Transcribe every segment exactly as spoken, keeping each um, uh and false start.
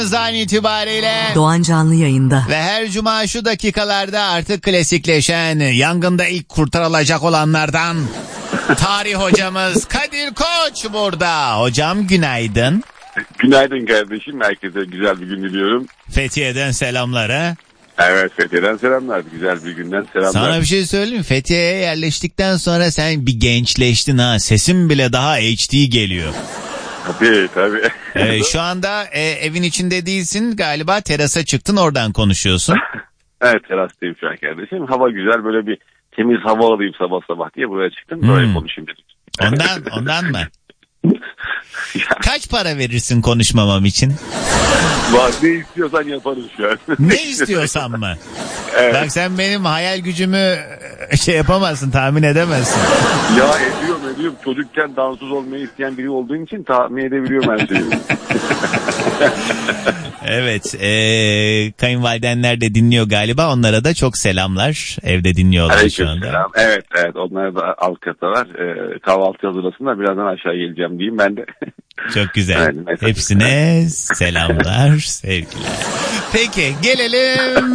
an itibariyle Doğan Canlı yayında. Ve her cuma şu dakikalarda artık klasikleşen, yangında ilk kurtarılacak olanlardan tarih hocamız Kadir Koç burada. Hocam günaydın. Günaydın kardeşim. Herkese güzel bir gün diliyorum. Fethiye'den selamlar ha. Evet, Fethiye'den selamlar. Güzel bir günden selamlar. Sana bir şey söyleyeyim mi? Fethiye'ye yerleştikten sonra sen bir gençleştin ha. Sesin bile daha H D geliyor. Tabii tabii. Ee, şu anda e, evin içinde değilsin galiba, terasa çıktın, oradan konuşuyorsun. Evet, terastayım şu an kardeşim. Hava güzel, böyle bir temiz hava alayım sabah sabah diye buraya çıktım. Böyle hmm. konuşayım dedim. Ondan, ondan mı? Kaç para verirsin konuşmamam için? Bak, ne istiyorsan yaparız şu an. Ne istiyorsan mı? Evet. Bak sen benim hayal gücümü şey yapamazsın, tahmin edemezsin. Ya ediyorum ediyorum. Çocukken dansöz olmayı isteyen biri olduğum için tahmin edebiliyorum her şeyi. Evet, ee, kayınvalidenler de dinliyor galiba, onlara da çok selamlar. Evde dinliyorlar Aleyküm şu anda. Selam. Evet evet, onlara da alt katalar. Ee, kahvaltı hazırlasınlar, birazdan aşağı geleceğim diyeyim ben de. Çok güzel. Evet, hepsine selamlar, sevgiler. Peki gelelim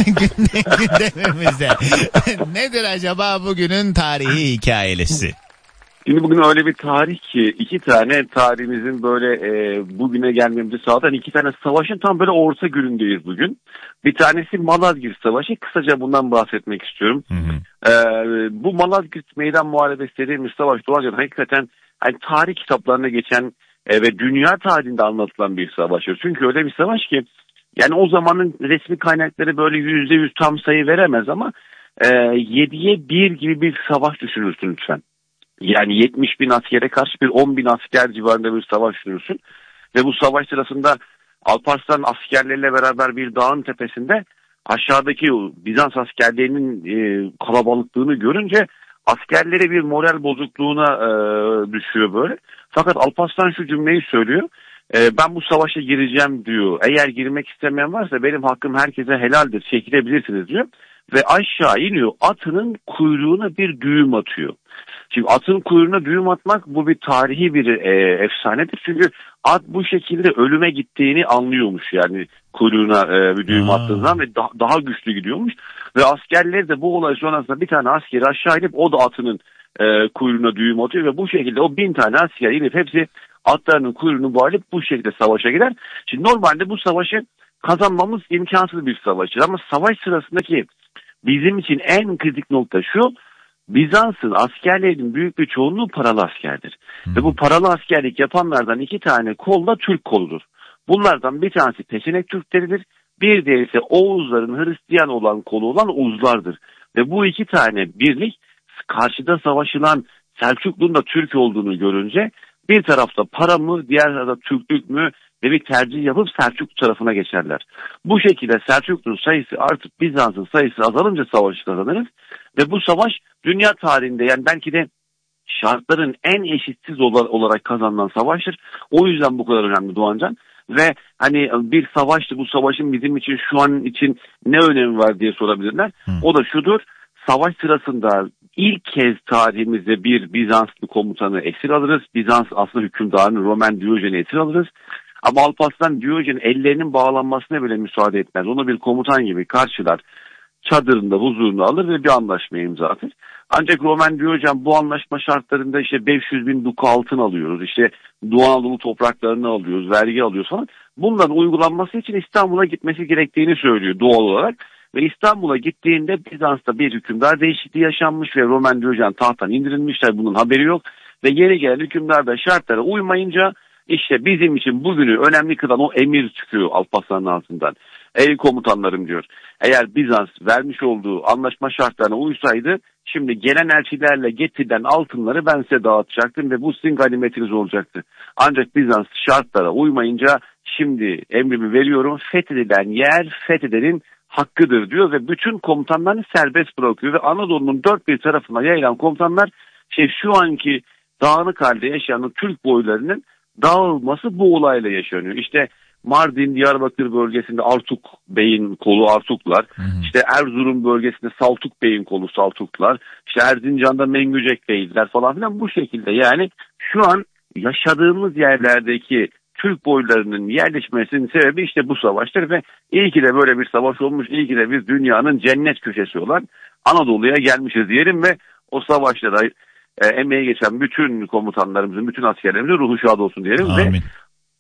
gündemimize. Nedir acaba bugünün tarihi hikayesi? Şimdi bugün öyle bir tarih ki iki tane tarihimizin böyle e, bugüne gelmemizi sağlayan iki tane savaşın tam böyle orta günündeyiz bugün. Bir tanesi Malazgirt Savaşı. Kısaca bundan bahsetmek istiyorum. Hı hı. E, bu Malazgirt Meydan Muharebesi dediğimiz savaş doğruca hakikaten hani tarih kitaplarına geçen e, ve dünya tarihinde anlatılan bir savaştır. Çünkü öyle bir savaş ki yani o zamanın resmi kaynakları böyle yüzde yüz tam sayı veremez ama e, yediye bir gibi bir savaş düşünürsün lütfen. Yani yetmiş bin askere karşı bir on bin asker civarında bir savaş düşünürsün. Ve bu savaş sırasında Alparslan askerleriyle beraber bir dağın tepesinde aşağıdaki Bizans askerlerinin e, kalabalıklığını görünce askerlere bir moral bozukluğuna e, düşüyor böyle. Fakat Alparslan şu cümleyi söylüyor. E, ben bu savaşa gireceğim diyor. Eğer girmek istemeyen varsa benim hakkım herkese helaldir, çekilebilirsiniz diyor. Ve aşağı iniyor, atının kuyruğuna bir düğüm atıyor. Şimdi atın kuyruğuna düğüm atmak bu bir tarihi bir e, efsanedir. Çünkü at bu şekilde ölüme gittiğini anlıyormuş, yani kuyruğuna e, bir düğüm attığından ve da, daha güçlü gidiyormuş. Ve askerler de bu olay sonrasında bir tane askeri aşağı inip o da atının e, kuyruğuna düğüm atıyor ve bu şekilde o bin tane asker inip hepsi atlarının kuyruğunu bağlayıp bu şekilde savaşa gider. Şimdi normalde bu savaşı kazanmamız imkansız bir savaştır ama savaş sırasındaki bizim için en kritik nokta şu: Bizans'ın askerlerinin büyük bir çoğunluğu paralı askerdir. Hmm. Ve bu paralı askerlik yapanlardan iki tane kol da Türk koludur. Bunlardan bir tanesi Peşenek Türkleridir. Bir diğeri ise Oğuzların Hristiyan olan kolu olan Uzlardır. Ve bu iki tane birlik karşıda savaşılan Selçuklu'nun da Türk olduğunu görünce bir tarafta para mı, diğer tarafta Türklük mü ve bir tercih yapıp Selçuklu tarafına geçerler. Bu şekilde Selçuklu'nun sayısı artıp Bizans'ın sayısı azalınca savaşı kazanırız. Ve bu savaş dünya tarihinde yani belki de şartların en eşitsiz olarak kazanılan savaştır. O yüzden bu kadar önemli Doğancan. Ve hani bir savaştı, bu savaşın bizim için şu an için ne önemi var diye sorabilirler. Hı. O da şudur: savaş sırasında ilk kez tarihimizde bir Bizanslı komutanı esir alırız. Bizans aslında hükümdarını Roman Diyojen'i esir alırız. Ama Alparslan Diyojen ellerinin bağlanmasına bile müsaade etmez. Onu bir komutan gibi karşılar, çadırında huzurunu alır ve bir anlaşmaya imza atır. Ancak Roman Diyojen bu anlaşma şartlarında işte beş yüz bin duka altın alıyoruz, işte Doğu Anadolu topraklarını alıyoruz, vergi alıyoruz falan. Bunların uygulanması için İstanbul'a gitmesi gerektiğini söylüyor doğal olarak. Ve İstanbul'a gittiğinde Bizans'ta bir hükümdar değişikliği yaşanmış ve Roman Diyojen tahttan indirilmişler, bunun haberi yok. Ve yeni gelen hükümdar da şartlara uymayınca işte bizim için bugünü önemli kılan o emir çıkıyor Alparslan'ın altından. Ey komutanlarım diyor, eğer Bizans vermiş olduğu anlaşma şartlarına uysaydı şimdi gelen elçilerle getirilen altınları ben size dağıtacaktım ve bu sizin ganimetiniz olacaktı. Ancak Bizans şartlara uymayınca şimdi emrimi veriyorum, fethedilen yer fethedenin hakkıdır diyor ve bütün komutanlarını serbest bırakıyor ve Anadolu'nun dört bir tarafına yayılan komutanlar şey şu anki dağınık halde yaşayan Türk boylarının dağılması bu olayla yaşanıyor. İşte Mardin, Diyarbakır bölgesinde Artuk Bey'in kolu Artuklar, hı hı. işte Erzurum bölgesinde Saltuk Bey'in kolu Saltuklar, işte Erzincan'da Mengücek Beyler falan filan bu şekilde. Yani şu an yaşadığımız yerlerdeki Türk boylarının yerleşmesinin sebebi işte bu savaştır ve iyi ki de böyle bir savaş olmuş, iyi ki de biz dünyanın cennet köşesi olan Anadolu'ya gelmişiz diyelim ve o savaşta da e, emeği geçen bütün komutanlarımızın, bütün askerlerimizin ruhu şad olsun diyelim. Amin. Ve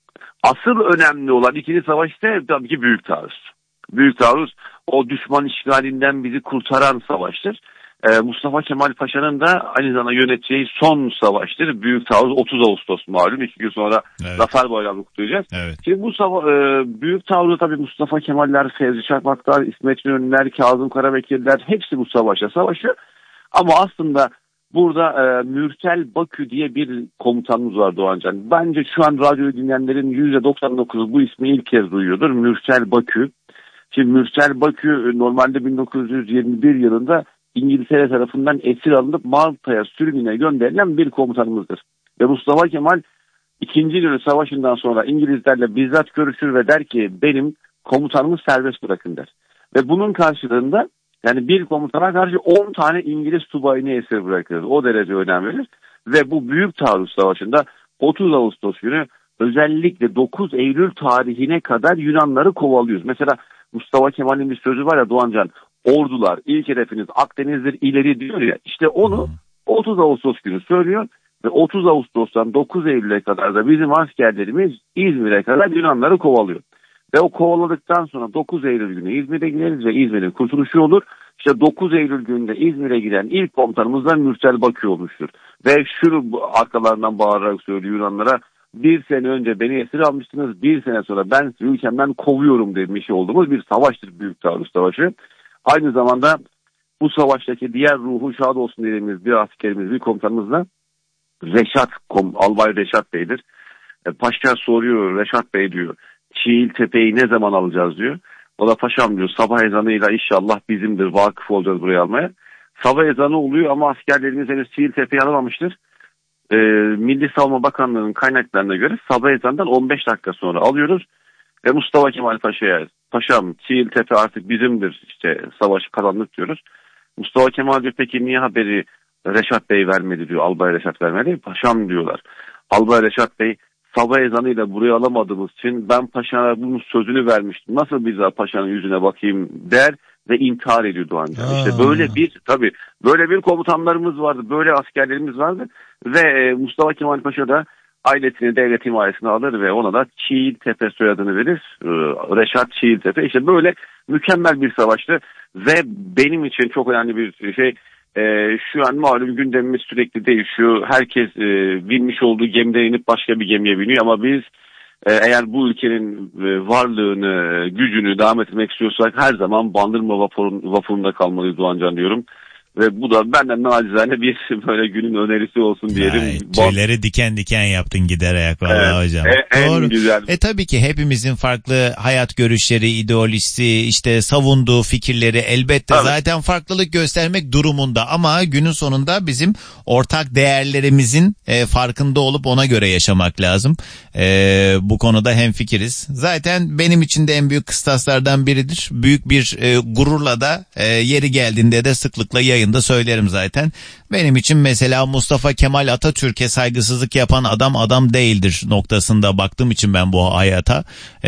asıl önemli olan ikinci savaşta tabii ki Büyük Taarruz. Büyük Taarruz o düşman işgalinden bizi kurtaran savaştır. Ee, Mustafa Kemal Paşa'nın da aynı zamanda yöneteceği son savaştır. Büyük Taarruz otuz Ağustos malum. İki gün sonra evet. Zafer Bayramı kutlayacağız. Evet. Şimdi bu sava- e, Büyük Taarruz'da tabii Mustafa Kemaller, Fevzi Çakmaklar, İsmet İnönüler, Kazım Karabekirler hepsi bu savaşta savaşıyor. Ama aslında burada e, Mürsel Bakü diye bir komutanımız var Doğancan. Bence şu an radyoyu dinleyenlerin yüzde doksan dokuzu bu ismi ilk kez duyuyordur. Mürsel Bakü. Şimdi Mürsel Bakü normalde bin dokuz yüz yirmi bir yılında İngiltere tarafından esir alınıp Malta'ya sürgüne gönderilen bir komutanımızdır. Ve Mustafa Kemal ikinci Dünya Savaşı'ndan sonra İngilizlerle bizzat görüşür ve der ki benim komutanımı serbest bırakın der. Ve bunun karşılığında yani bir komutana karşı on tane İngiliz subayını esir bırakır. O derece önem verir. Ve bu Büyük Taarruz Savaşı'nda otuz Ağustos günü özellikle dokuz Eylül tarihine kadar Yunanları kovalıyoruz. Mesela Mustafa Kemal'in bir sözü var ya Doğancan, ordular ilk hedefiniz Akdeniz'dir ileri diyor ya, işte onu otuz Ağustos günü söylüyor ve otuz Ağustos'tan dokuz Eylül'e kadar da bizim askerlerimiz İzmir'e kadar Yunanları kovalıyor. Ve o kovaladıktan sonra dokuz Eylül günü İzmir'e gideriz ve İzmir'in kurtuluşu olur. İşte dokuz Eylül gününde İzmir'e giden ilk komutanımız da Mürsel Bakü olmuştur. Ve şunu arkalarından bağırarak söylüyor Yunanlara, bir sene önce beni esir almıştınız, bir sene sonra ben sizi ülkemden kovuyorum demiş olduğumuz bir savaştır Büyük Taarruz Savaşı. Aynı zamanda bu savaştaki diğer ruhu şad olsun dediğimiz bir askerimiz, bir komutanımız da Reşat, Albay Reşat Bey'dir. E, Paşa soruyor, Reşat Bey diyor, Çiğiltepe'yi ne zaman alacağız diyor. O da paşam diyor, sabah ezanıyla inşallah bizimdir, vakıf olacağız buraya almaya. Sabah ezanı oluyor ama askerlerimiz henüz Çiğiltepe'yi alamamıştır. E, Milli Savunma Bakanlığı'nın kaynaklarına göre sabah ezanından on beş dakika sonra alıyoruz. Ve Mustafa Kemal Paşa'ya, paşam Çiğiltepe artık bizimdir, işte savaşı kazandık diyoruz. Mustafa Kemal diyor, peki niye haberi Reşat Bey vermedi diyor, Albay Reşat vermedi. Paşam diyorlar, Albay Reşat Bey sabah ezanıyla buraya alamadığımız için ben paşana bunun sözünü vermiştim. Nasıl bir daha paşanın yüzüne bakayım der ve intihar ediyor Doğancan. İşte böyle bir tabii böyle bir komutanlarımız vardı, böyle askerlerimiz vardı ve Mustafa Kemal Paşa da ailesini devlet himayesine alır ve ona da Çiğiltepe soyadını verir. Reşat Çiğiltepe. İşte böyle mükemmel bir savaştı ve benim için çok önemli bir şey. Ee, şu an malum gündemimiz sürekli değişiyor. Herkes e, binmiş olduğu gemiden inip başka bir gemiye biniyor ama biz e, eğer bu ülkenin e, varlığını, gücünü devam etmek istiyorsak her zaman Bandırma vapurun, vapurunda kalmalıyız Doğancan diyorum. Ve bu da benden nacizane bir böyle günün önerisi olsun diyelim. Ay, tüyleri diken diken yaptın giderek vallahi evet, hocam. E, Doğru. En güzel. E tabii ki hepimizin farklı hayat görüşleri, ideolojisi, işte savunduğu fikirleri elbette evet. Zaten farklılık göstermek durumunda ama günün sonunda bizim ortak değerlerimizin e, farkında olup ona göre yaşamak lazım. E, bu konuda hemfikiriz. Zaten benim için de en büyük kıstaslardan biridir. Büyük bir e, gururla da e, yeri geldiğinde de sıklıkla yayın da söylerim zaten. Benim için mesela Mustafa Kemal Atatürk'e saygısızlık yapan adam adam değildir noktasında baktığım için ben bu hayata.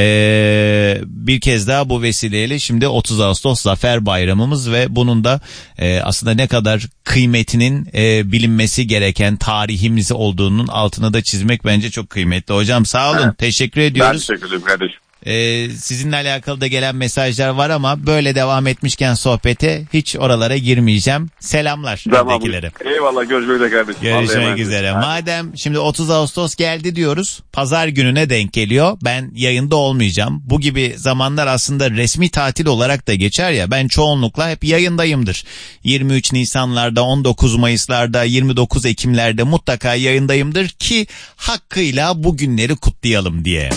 Ee, bir kez daha bu vesileyle şimdi otuz Ağustos Zafer Bayramımız ve bunun da e, aslında ne kadar kıymetinin e, bilinmesi gereken tarihimiz olduğunun altını da çizmek bence çok kıymetli. Hocam sağ olun. Evet. Teşekkür ediyoruz. Ben teşekkür ederim kardeşim. Ee, sizinle alakalı da gelen mesajlar var ama böyle devam etmişken sohbete hiç oralara girmeyeceğim. Selamlar tamam. Evdekilere. Eyvallah, görüşmek üzere kardeşim. Görüşmek üzere. Madem şimdi otuz Ağustos geldi diyoruz. Pazar gününe denk geliyor. Ben yayında olmayacağım. Bu gibi zamanlar aslında resmi tatil olarak da geçer ya. Ben çoğunlukla hep yayındayımdır. yirmi üç Nisanlarda, on dokuz Mayıslarda, yirmi dokuz Ekimlerde mutlaka yayındayımdır ki hakkıyla bu günleri kutlayalım diye.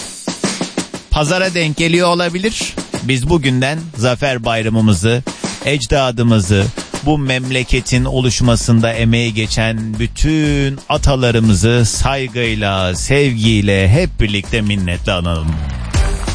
Pazara denk geliyor olabilir. Biz bugünden Zafer Bayramımızı, ecdadımızı, bu memleketin oluşmasında emeği geçen bütün atalarımızı saygıyla, sevgiyle hep birlikte minnetle analım.